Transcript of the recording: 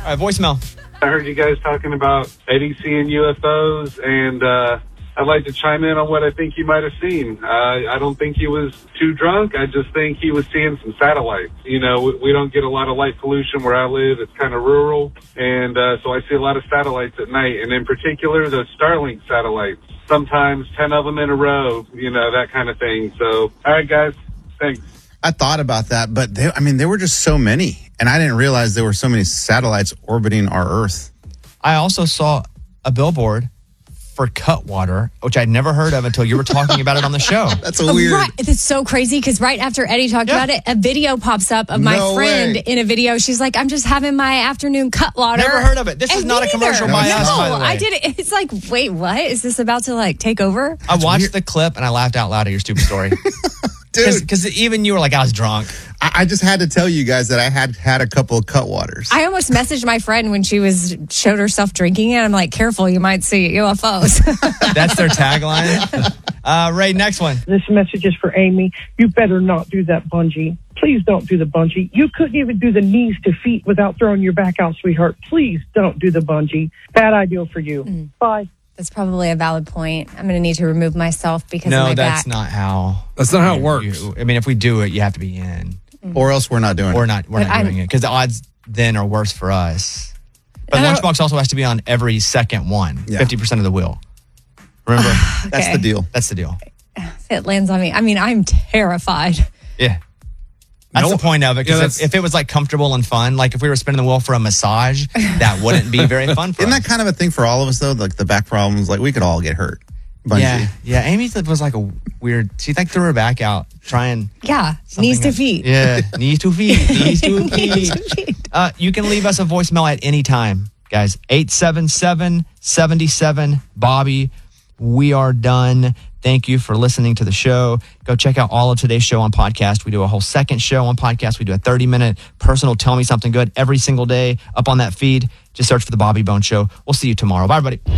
right, voicemail. I heard you guys talking about Eddie seeing UFOs, and I'd like to chime in on what I think you might have seen. I don't think he was too drunk. I just think he was seeing some satellites. You know, we don't get a lot of light pollution where I live. It's kind of rural, and so I see a lot of satellites at night, and in particular, those Starlink satellites. Sometimes 10 of them in a row, you know, that kind of thing. So, all right, guys, thanks. I thought about that, but there were just so many, and I didn't realize there were so many satellites orbiting our Earth. I also saw a billboard for Cutwater, which I'd never heard of until you were talking about it on the show. That's a weird. Right. It's so crazy because right after Eddie talked about it, a video pops up of my friend in a video. She's like, I'm just having my afternoon Cutwater. Never heard of it. This is not a commercial by us, by the way. I did it. It's like, wait, what? Is this about to like take over? I watched the clip and I laughed out loud at your stupid story. Dude, because even you were like, I was drunk. I just had to tell you guys that I had a couple of Cutwaters. I almost messaged my friend when she showed herself drinking it. I'm like, careful, you might see UFOs. That's their tagline. Ray, next one. This message is for Amy. You better not do that bungee. Please don't do the bungee. You couldn't even do the knees to feet without throwing your back out, sweetheart. Please don't do the bungee. Bad idea for you. Bye. That's probably a valid point. I'm going to need to remove myself because of my back. No, that's not how. That's not how it works. I mean, if we do it, you have to be in. Or else we're not doing it. We're not doing it because the odds then are worse for us. But Lunchbox also has to be on every second one, 50% of the wheel. Remember? Okay. That's the deal. That's the deal. It lands on me. I mean, I'm terrified. Yeah. That's the point of it. Because if it was like comfortable and fun, like if we were spinning the wheel for a massage, that wouldn't be very fun for us. Isn't that kind of a thing for all of us, though? Like the back problems, like we could all get hurt. Bungee. Yeah. Amy was like a weird, she like threw her back out trying. Yeah. Knees to feet. Yeah. Knees to feet. Knees to feet. You can leave us a voicemail at any time, guys. 877-77-BOBBY. We are done. Thank you for listening to the show. Go check out all of today's show on podcast. We do a whole second show on podcast. We do a 30-minute personal Tell Me Something Good every single day up on that feed. Just search for The Bobby Bones Show. We'll see you tomorrow. Bye, everybody.